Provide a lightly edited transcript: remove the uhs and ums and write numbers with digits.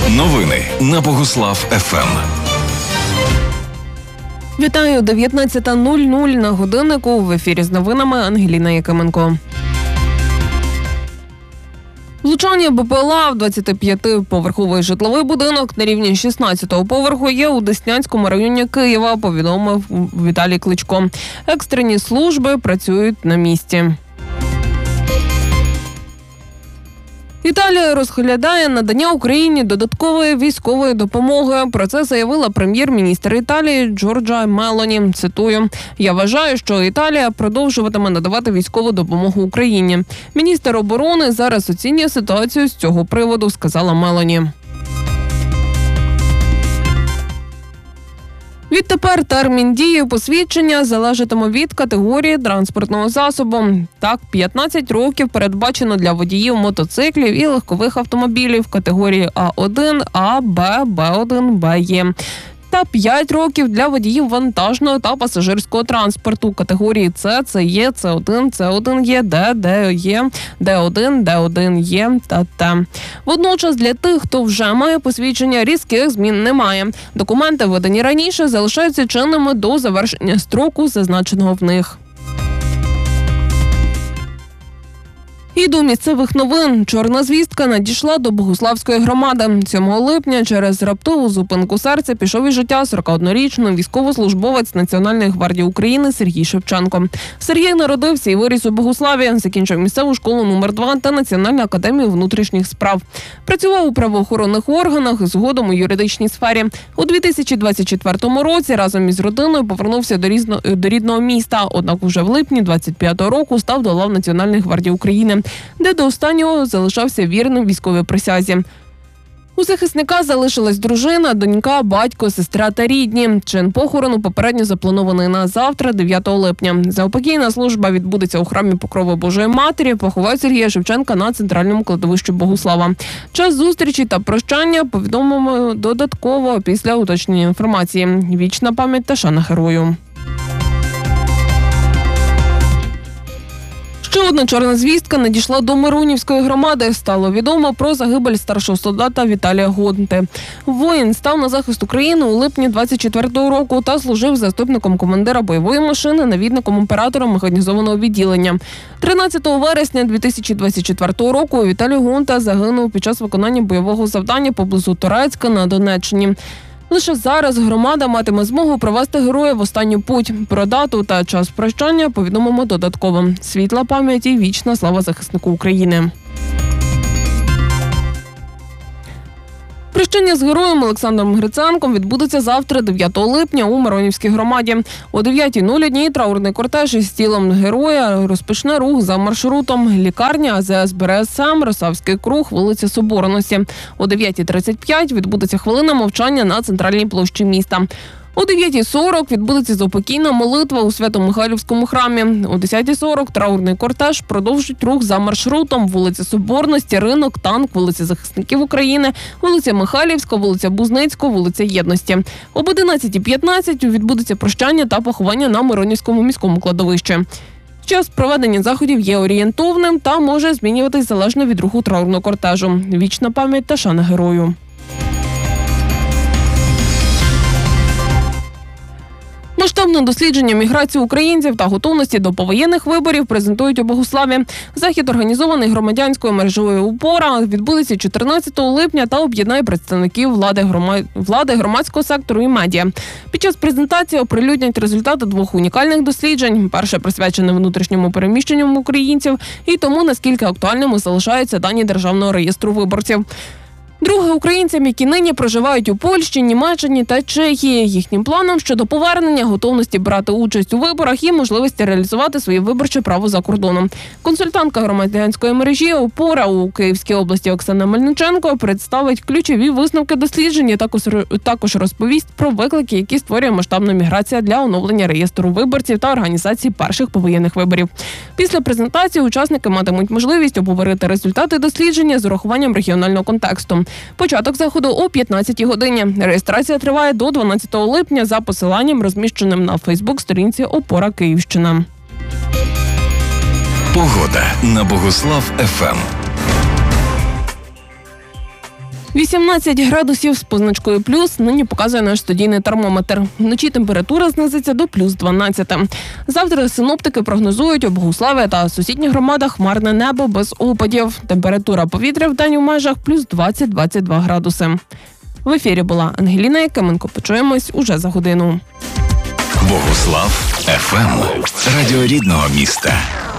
Новини на Богуслав ФМ. Вітаю, 19:00 на годиннику. В ефірі з новинами Ангеліна Якименко. Влучання БПЛА в 25-поверховий житловий будинок на рівні 16-го поверху є у Деснянському районі Києва, повідомив Віталій Кличко. Екстрені служби працюють на місці. Італія розглядає надання Україні додаткової військової допомоги. Про це заявила прем'єр-міністр Італії Джорджа Мелоні. Цитую: «Я вважаю, що Італія продовжуватиме надавати військову допомогу Україні. Міністр оборони зараз оцінює ситуацію з цього приводу», – сказала Мелоні. Відтепер термін дії посвідчення залежатиме від категорії транспортного засобу. Так, 15 років передбачено для водіїв мотоциклів і легкових автомобілів категорії А1, А, Б, Б1, Б-Є. Та 5 років для водіїв вантажного та пасажирського транспорту категорії С, Це-Є, С1, С1Є, Д, Д-Є, Д1, Д1Є та Т. Водночас для тих, хто вже має посвідчення, різких змін немає. Документи, видані раніше, залишаються чинними до завершення строку, зазначеного в них. І до місцевих новин. Чорна звістка надійшла до Богуславської громади. 7 липня через раптову зупинку серця пішов із життя 41-річний військовослужбовець Національної гвардії України Сергій Шевченко. Сергій народився і виріс у Богуславі, закінчив місцеву школу номер 2 та Національну академію внутрішніх справ. Працював у правоохоронних органах, згодом у юридичній сфері. У 2024 році разом із родиною повернувся до рідного міста, однак уже в липні 25-го року став до лав Національної гвардії України, де до останнього залишався вірним військовій присязі. У захисника залишилась дружина, донька, батько, сестра та рідні. Чин похорону попередньо запланований на завтра, 9 липня. Заупокійна служба відбудеться у храмі Покрови Божої Матері. Поховають Сергія Шевченка на центральному кладовищі Богуслава. Час зустрічі та прощання повідомимо додатково після уточнення інформації. Вічна пам'ять та шана герою. Ще одна чорна звістка надійшла до Миронівської громади. Стало відомо про загибель старшого солдата Віталія Гонти. Воїн став на захист України у липні 24-го року та служив заступником командира бойової машини, навідником оператора механізованого відділення. 13 вересня 2024 року Віталій Гонта загинув під час виконання бойового завдання поблизу Торецька на Донеччині. Лише зараз громада матиме змогу провести героя в останню путь. Про дату та час прощання повідомимо додатково. Світла пам'ять і вічна слава захиснику України. Прощання з героєм Олександром Гриценком відбудеться завтра, 9 липня, у Миронівській громаді. О 9:01 траурний кортеж із тілом героя розпочне рух за маршрутом лікарня АЗС БРСМ, Росавський круг, вулиця Соборності. О 9:35 відбудеться хвилина мовчання на центральній площі міста. О 9:40 відбудеться заупокійна молитва у Свято-Михайлівському храмі. О 10:40 траурний кортеж продовжить рух за маршрутом вулиця Соборності, Ринок, Танк, вулиця Захисників України, вулиця Михайлівська, вулиця Бузницького, вулиця Єдності. Об 11:15 відбудеться прощання та поховання на Миронівському міському кладовищі. Час проведення заходів є орієнтовним та може змінюватись залежно від руху траурного кортежу. Вічна пам'ять та шана герою. Масштабне дослідження міграції українців та готовності до повоєнних виборів презентують у Богуславі. Захід, організований громадянською мережею «Опора», відбудеться 14 липня та об'єднає представників влади, громадського сектору і медіа. Під час презентації оприлюднять результати 2 унікальних досліджень. Перше присвячене внутрішньому переміщенню українців і тому, наскільки актуальними залишаються дані Державного реєстру виборців. Друге – українцям, які нині проживають у Польщі, Німеччині та Чехії. Їхнім планом щодо повернення, готовності брати участь у виборах і можливості реалізувати своє виборче право за кордоном. Консультантка громадянської мережі «Опора» у Київській області Оксана Мельниченко представить ключові висновки дослідження, також розповість про виклики, які створює масштабна міграція для оновлення реєстру виборців та організації перших повоєнних виборів. Після презентації учасники матимуть можливість обговорити результати дослідження з урахуванням регіонального контексту. Початок заходу о 15-й годині. Реєстрація триває до 12 липня за посиланням, розміщеним на Фейсбук-сторінці «Опора Київщина». Погода на Богуслав ФМ. 18 градусів з позначкою плюс нині показує наш студійний термометр. Вночі температура знизиться до плюс 12. Завтра синоптики прогнозують у Богуславі та сусідніх громадах хмарне небо без опадів. Температура повітря в день у межах плюс 20-22 градуси. В ефірі була Ангеліна Якименко. Почуємось уже за годину. Богуслав ФМ. Радіо рідного міста.